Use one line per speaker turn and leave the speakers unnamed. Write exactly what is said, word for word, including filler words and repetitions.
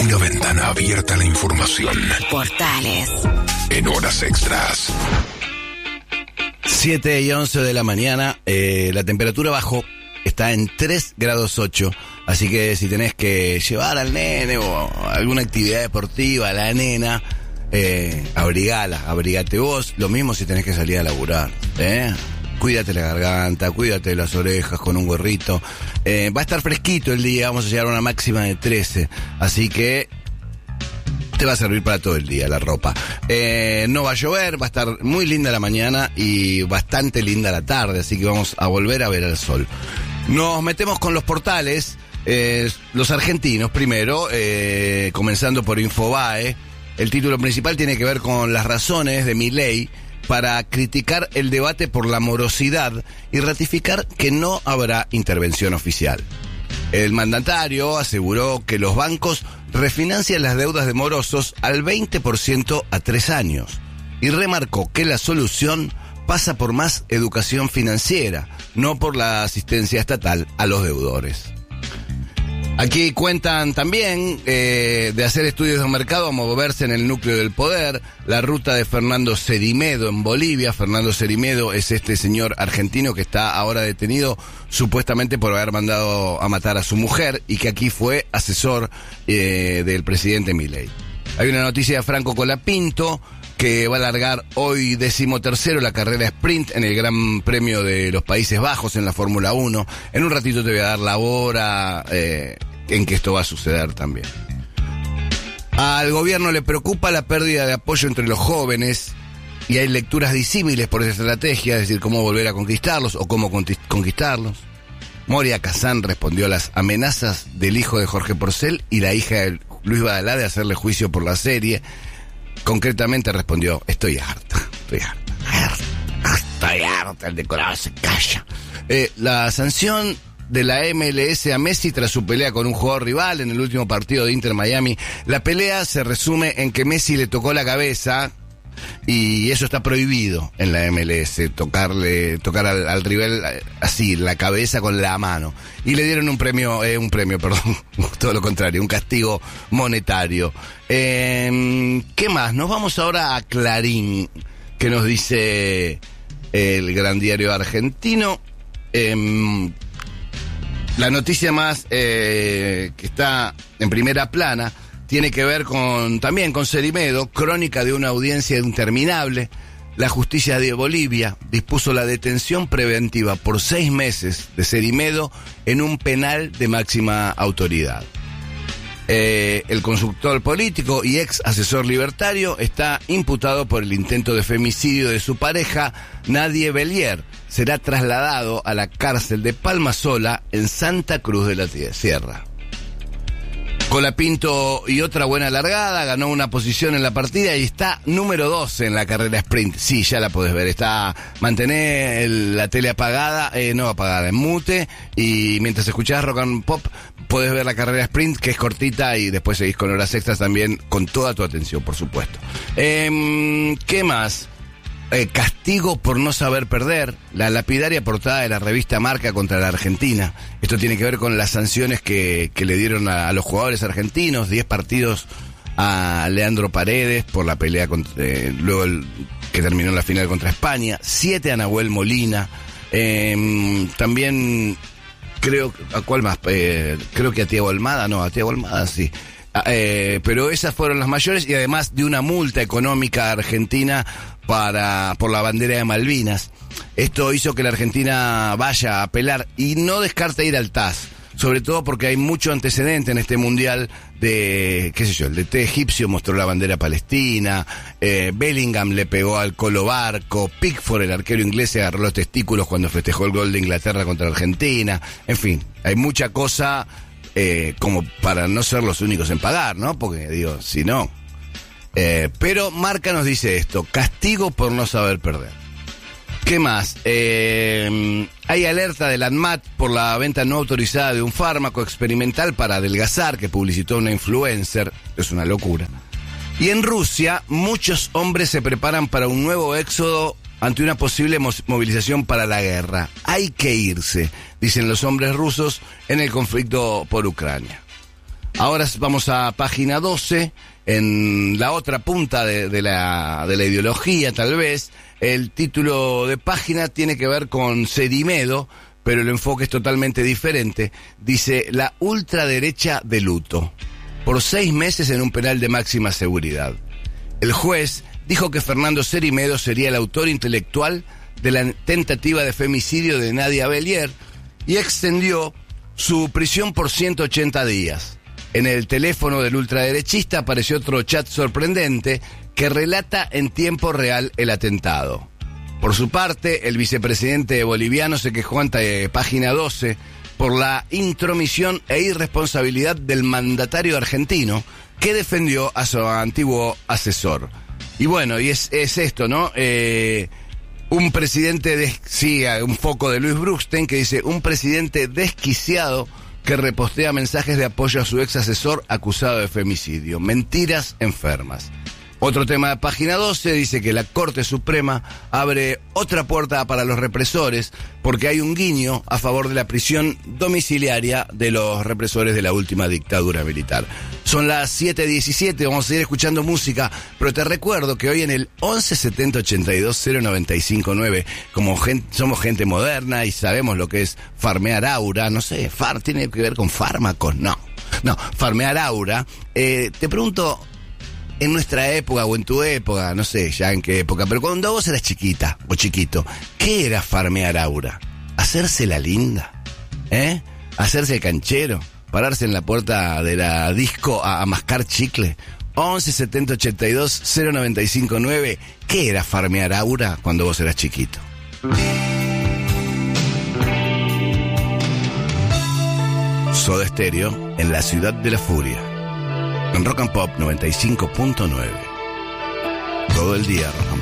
Una ventana abierta a la información.
Portales.
En horas extras.
siete y once de la mañana, eh, la temperatura bajó, está en tres grados ocho, así que si tenés que llevar al nene o alguna actividad deportiva, a la nena, eh, abrigala, abrigate vos, lo mismo si tenés que salir a laburar, ¿eh? Cuídate la garganta, cuídate las orejas con un gorrito, eh, va a estar fresquito el día, vamos a llegar a una máxima de trece, así que te va a servir para todo el día la ropa. Eh, no va a llover, va a estar muy linda la mañana y bastante linda la tarde, así que vamos a volver a ver el sol. Nos metemos con los portales, eh, los argentinos primero, eh, comenzando por Infobae. El título principal tiene que ver con las razones de Milei para criticar el debate por la morosidad y ratificar que no habrá intervención oficial. El mandatario aseguró que los bancos refinancian las deudas de morosos al veinte por ciento a tres años y remarcó que la solución pasa por más educación financiera, no por la asistencia estatal a los deudores. Aquí cuentan también eh, de hacer estudios de mercado a moverse en el núcleo del poder, la ruta de Fernando Cerimedo en Bolivia. Fernando Cerimedo es este señor argentino que está ahora detenido supuestamente por haber mandado a matar a su mujer y que aquí fue asesor eh, del presidente Milei. Hay una noticia de Franco Colapinto que va a largar hoy decimotercero la carrera sprint en el Gran Premio de los Países Bajos en la Fórmula uno. En un ratito te voy a dar la hora eh, en que esto va a suceder también. Al gobierno le preocupa la pérdida de apoyo entre los jóvenes y hay lecturas disímiles por esa estrategia, es decir, cómo volver a conquistarlos o cómo conquistarlos. Moria Kazán respondió a las amenazas del hijo de Jorge Porcel y la hija de Luis Badalá de hacerle juicio por la serie. Concretamente respondió: estoy harta, estoy harta, harta, estoy harta, el decorado se calla. Eh, la sanción de la M L S a Messi tras su pelea con un jugador rival en el último partido de Inter Miami. La pelea se resume en que Messi le tocó la cabeza y eso está prohibido en la M L S, tocarle, tocar al, al rival así, la cabeza con la mano. Y le dieron un premio, eh, un premio, perdón, todo lo contrario, un castigo monetario. Eh, ¿Qué más? Nos vamos ahora a Clarín, que nos dice el gran diario argentino. Eh, la noticia más eh, que está en primera plana tiene que ver con también con Cerimedo, crónica de una audiencia interminable. La justicia de Bolivia dispuso la detención preventiva por seis meses de Cerimedo en un penal de máxima autoridad. Eh, el consultor político y ex asesor libertario está imputado por el intento de femicidio de su pareja, Nadie Bellier. Será trasladado a la cárcel de Palmasola en Santa Cruz de la Sierra. Colapinto y otra buena largada, ganó una posición en la partida y está número doce en la carrera sprint. Sí, ya la podés ver, está, mantener el, la tele apagada, eh, no apagada, en mute, y mientras escuchás rock and pop, podés ver la carrera sprint, que es cortita, y después seguís con horas extras también, con toda tu atención, por supuesto. Eh, ¿Qué más? Eh, castigo por no saber perder, la lapidaria portada de la revista Marca contra la Argentina. Esto tiene que ver con las sanciones que, que le dieron a, a los jugadores argentinos, diez partidos a Leandro Paredes por la pelea contra, eh, luego el, que terminó en la final contra España, siete a Nahuel Molina, eh, también creo, ¿a cuál más? Eh, creo que a Thiago Almada, no, a Thiago Almada sí. Eh, pero esas fueron las mayores y además de una multa económica argentina para por la bandera de Malvinas. Esto hizo que la Argentina vaya a apelar y no descarta ir al T A S, sobre todo porque hay mucho antecedente en este mundial de, qué sé yo, el D T egipcio mostró la bandera palestina, eh, Bellingham le pegó al Colo Barco, Pickford, el arquero inglés, se agarró los testículos cuando festejó el gol de Inglaterra contra Argentina. En fin, hay mucha cosa eh, como para no ser los únicos en pagar, ¿no? Porque digo, si no... Eh, pero Marca nos dice esto: castigo por no saber perder. ¿Qué más? Eh, hay alerta del ANMAT por la venta no autorizada de un fármaco experimental para adelgazar que publicitó una influencer. Es una locura. Y en Rusia, muchos hombres se preparan para un nuevo éxodo ante una posible movilización para la guerra. Hay que irse, dicen los hombres rusos en el conflicto por Ucrania. Ahora vamos a página doce, en la otra punta de, de, la, de la ideología tal vez. El título de página tiene que ver con Cerimedo, pero el enfoque es totalmente diferente. Dice, la ultraderecha de luto. Por seis meses en un penal de máxima seguridad. El juez dijo que Fernando Cerimedo sería el autor intelectual de la tentativa de femicidio de Nadia Bellier y extendió su prisión por ciento ochenta días. En el teléfono del ultraderechista apareció otro chat sorprendente que relata en tiempo real el atentado. Por su parte, el vicepresidente boliviano se quejó ante página doce por la intromisión e irresponsabilidad del mandatario argentino que defendió a su antiguo asesor. Y bueno, y es, es esto, ¿no? Eh, un presidente, de, sí, un foco de Luis Bruckstein que dice, un presidente desquiciado que repostea mensajes de apoyo a su ex asesor acusado de femicidio. Mentiras enfermas. Otro tema de página doce dice que la Corte Suprema abre otra puerta para los represores porque hay un guiño a favor de la prisión domiciliaria de los represores de la última dictadura militar. Son las siete diecisiete, vamos a seguir escuchando música, pero te recuerdo que hoy en el once setenta ochenta y dos cero noventa y cinco nueve, como gente, somos gente moderna y sabemos lo que es farmear aura, no sé, far tiene que ver con fármacos, no, no, farmear aura, eh, te pregunto, en nuestra época o en tu época, no sé ya en qué época, pero cuando vos eras chiquita o chiquito, ¿qué era farmear aura? ¿Hacerse la linda? ¿Eh? ¿Hacerse el canchero? ¿Pararse en la puerta de la disco a, a mascar chicle? once setenta ochenta y dos cero noventa y cinco nueve, ¿qué era farmear aura cuando vos eras chiquito? Soda Stereo en la ciudad de la furia. En Rock and Pop noventa y cinco punto nueve. Todo el día Rock and Pop.